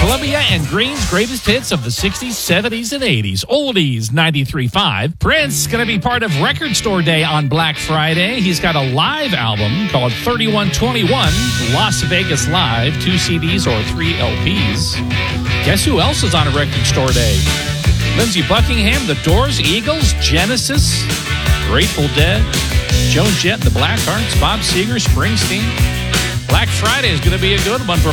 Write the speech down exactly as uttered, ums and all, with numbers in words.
Columbia and Green's greatest hits of the sixties, seventies, and eighties. Oldies ninety-three point five. Prince going to be part of Record Store Day on Black Friday. He's got a live album called thirty-one twenty-one, Las Vegas Live, two C Ds or three L Ps. Guess who else is on a Record Store Day? Lindsey Buckingham, The Doors, Eagles, Genesis, Grateful Dead, Joan Jett, The Blackhearts, Bob Seger, Springsteen. Black Friday is going to be a good one for